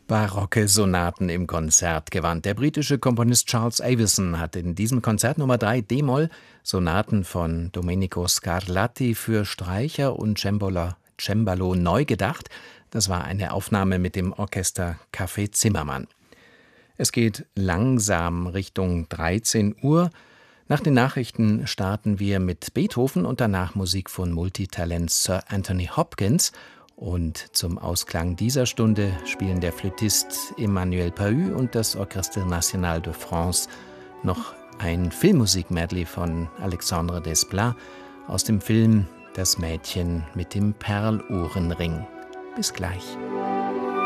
Barocke Sonaten im Konzertgewand. Der britische Komponist Charles Avison hat in diesem Konzert Nummer 3 d-Moll Sonaten von Domenico Scarlatti für Streicher und Cembalo neu gedacht. Das war eine Aufnahme mit dem Orchester Café Zimmermann. Es geht langsam Richtung 13 Uhr. Nach den Nachrichten starten wir mit Beethoven und danach Musik von Multitalent Sir Anthony Hopkins. Und zum Ausklang dieser Stunde spielen der Flötist Emmanuel Pahud und das Orchestre National de France noch ein Filmmusik-Medley von Alexandre Desplat aus dem Film Das Mädchen mit dem Perlohrenring. Bis gleich.